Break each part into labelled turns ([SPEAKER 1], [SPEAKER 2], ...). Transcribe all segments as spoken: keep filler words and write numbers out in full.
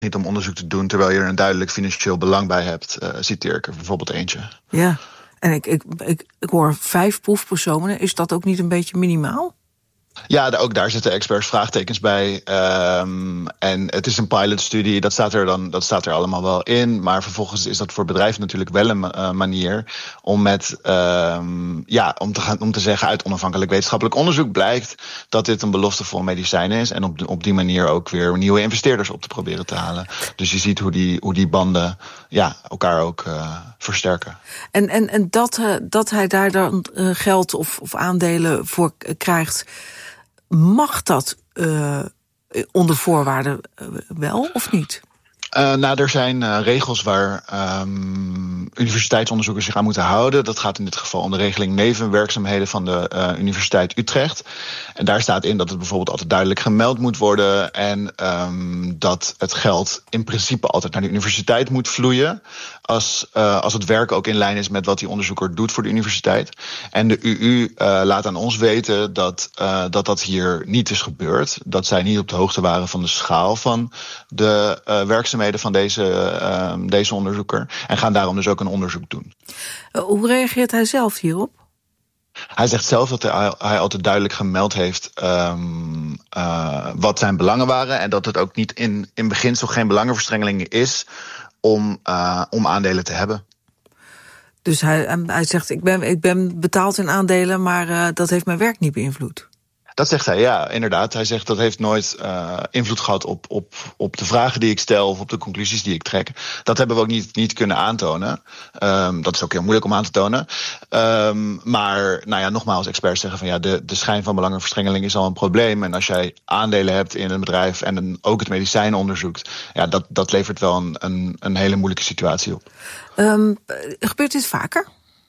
[SPEAKER 1] niet om onderzoek te doen terwijl je er een duidelijk financieel belang bij hebt, uh, citeer ik er bijvoorbeeld eentje.
[SPEAKER 2] Ja, en ik, ik, ik, ik hoor vijf proefpersonen. Is dat ook niet een beetje minimaal?
[SPEAKER 1] Ja, ook daar zitten experts vraagtekens bij. Um, en het is een pilotstudie, dat staat er dan, dat staat er allemaal wel in. Maar vervolgens is dat voor bedrijven natuurlijk wel een uh, manier om met, um, ja, om te gaan, om te zeggen uit onafhankelijk wetenschappelijk onderzoek blijkt dat dit een beloftevol medicijn is. En op, op die manier ook weer nieuwe investeerders op te proberen te halen. Dus je ziet hoe die, hoe die banden, ja, elkaar ook uh, versterken.
[SPEAKER 2] En, en, en dat, uh, dat hij daar dan uh, geld of, of aandelen voor uh, krijgt, mag dat uh, onder voorwaarden uh, wel of niet?
[SPEAKER 1] Uh, nou, er zijn uh, regels waar um, universiteitsonderzoekers zich aan moeten houden. Dat gaat in dit geval om de regeling nevenwerkzaamheden van de uh, Universiteit Utrecht. En daar staat in dat het bijvoorbeeld altijd duidelijk gemeld moet worden en um, dat het geld in principe altijd naar de universiteit moet vloeien, als, uh, als het werk ook in lijn is met wat die onderzoeker doet voor de universiteit. En de U U uh, laat aan ons weten dat, uh, dat dat hier niet is gebeurd. Dat zij niet op de hoogte waren van de schaal van de uh, werkzaamheden van deze, uh, deze onderzoeker. En gaan daarom dus ook een onderzoek doen.
[SPEAKER 2] Uh, hoe reageert hij zelf hierop?
[SPEAKER 1] Hij zegt zelf dat hij, hij altijd duidelijk gemeld heeft um, uh, wat zijn belangen waren. En dat het ook niet in, in beginsel geen belangenverstrengeling is om, uh, om aandelen te hebben.
[SPEAKER 2] Dus hij, hij zegt, ik ben, ik ben betaald in aandelen, maar uh, dat heeft mijn werk niet beïnvloed.
[SPEAKER 1] Dat zegt hij, ja, inderdaad. Hij zegt dat heeft nooit uh, invloed gehad op, op, op de vragen die ik stel of op de conclusies die ik trek. Dat hebben we ook niet, niet kunnen aantonen. Um, dat is ook heel moeilijk om aan te tonen. Um, maar nou ja, nogmaals, experts zeggen van ja, de, de schijn van belangenverstrengeling is al een probleem. En als jij aandelen hebt in een bedrijf en een, ook het medicijn onderzoekt, ja, dat, dat levert wel een, een, een hele moeilijke situatie op.
[SPEAKER 2] Um, gebeurt dit vaker?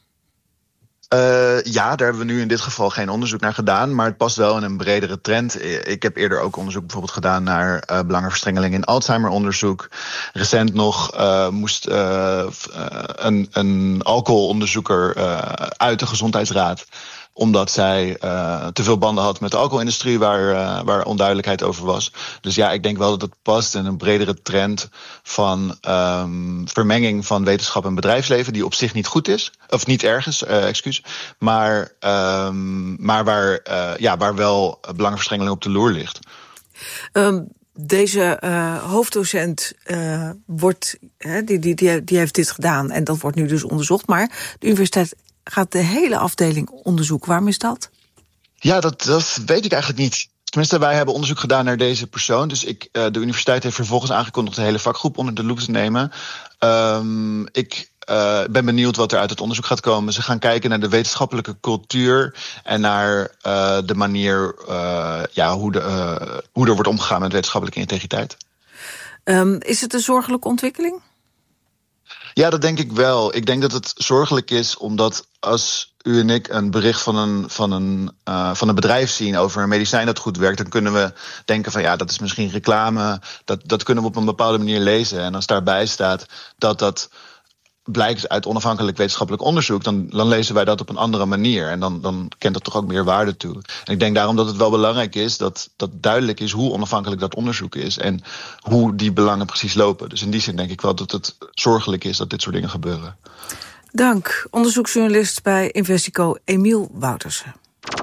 [SPEAKER 1] Uh, ja, daar hebben we nu in dit geval geen onderzoek naar gedaan, maar het past wel in een bredere trend. Ik heb eerder ook onderzoek bijvoorbeeld gedaan naar uh, belangenverstrengeling in Alzheimer-onderzoek. Recent nog uh, moest uh, een, een alcoholonderzoeker uh, uit de gezondheidsraad, omdat zij uh, te veel banden had met de alcoholindustrie waar, uh, waar onduidelijkheid over was. Dus ja, ik denk wel dat het past in een bredere trend van um, vermenging van wetenschap en bedrijfsleven, die op zich niet goed is, of niet erg is, uh, excuus, maar, um, maar waar, uh, ja, waar wel belangenverstrengeling op de loer ligt.
[SPEAKER 2] Um, deze uh, hoofddocent uh, wordt, hè, die, die, die, die heeft dit gedaan en dat wordt nu dus onderzocht, maar de universiteit gaat de hele afdeling onderzoeken. Waarom is dat? Ja,
[SPEAKER 1] dat, dat weet ik eigenlijk niet. Tenminste, wij hebben onderzoek gedaan naar deze persoon. Dus ik, uh, de universiteit heeft vervolgens aangekondigd de hele vakgroep onder de loep te nemen. Um, ik uh, ben benieuwd wat er uit het onderzoek gaat komen. Ze gaan kijken naar de wetenschappelijke cultuur en naar uh, de manier uh, ja, hoe, de, uh, hoe er wordt omgegaan met wetenschappelijke integriteit.
[SPEAKER 2] Um, is het een zorgelijke ontwikkeling?
[SPEAKER 1] Ja, dat denk ik wel. Ik denk dat het zorgelijk is omdat als u en ik een bericht van een, van een, uh, van een bedrijf zien over een medicijn dat goed werkt, dan kunnen we denken van ja, dat is misschien reclame. Dat, dat kunnen we op een bepaalde manier lezen. En als daarbij staat dat dat blijkt uit onafhankelijk wetenschappelijk onderzoek, dan, dan lezen wij dat op een andere manier. En dan, dan kent dat toch ook meer waarde toe. En ik denk daarom dat het wel belangrijk is dat, dat duidelijk is hoe onafhankelijk dat onderzoek is en hoe die belangen precies lopen. Dus in die zin denk ik wel dat het zorgelijk is dat dit soort dingen gebeuren.
[SPEAKER 2] Dank, onderzoeksjournalist bij Investico Emiel Woutersen.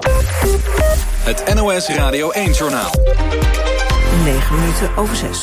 [SPEAKER 3] Het N O S Radio één-journaal.
[SPEAKER 2] Negen minuten over zes.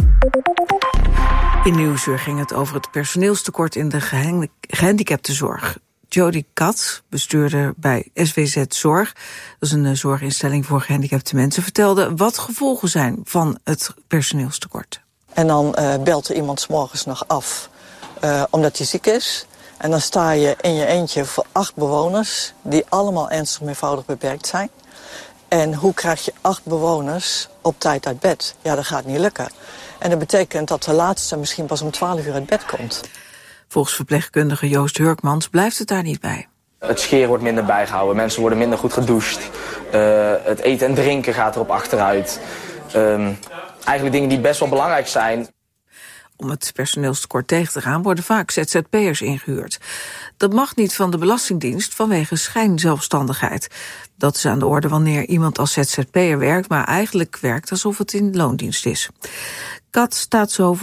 [SPEAKER 2] In Nieuwsuur ging het over het personeelstekort in de gehandicaptenzorg. Jody Kat, bestuurder bij S W Z Zorg, dat is een zorginstelling voor gehandicapte mensen, vertelde wat gevolgen zijn van het personeelstekort.
[SPEAKER 4] En dan uh, belt er iemand 's morgens nog af uh, omdat hij ziek is. En dan sta je in je eentje voor acht bewoners die allemaal ernstig meervoudig beperkt zijn. En hoe krijg je acht bewoners op tijd uit bed? Ja, dat gaat niet lukken. En dat betekent dat de laatste misschien pas om twaalf uur uit bed komt.
[SPEAKER 2] Volgens verpleegkundige Joost Hurkmans blijft het daar niet bij.
[SPEAKER 5] Het scheren wordt minder bijgehouden, mensen worden minder goed gedoucht. Uh, het eten en drinken gaat erop achteruit. Uh, eigenlijk dingen die best wel belangrijk zijn.
[SPEAKER 2] Om het personeelstekort tegen te gaan worden vaak Z Z P'ers ingehuurd. Dat mag niet van de Belastingdienst vanwege schijnzelfstandigheid. Dat is aan de orde wanneer iemand als Z Z P'er werkt, maar eigenlijk werkt alsof het in loondienst is. Kat staat zo voor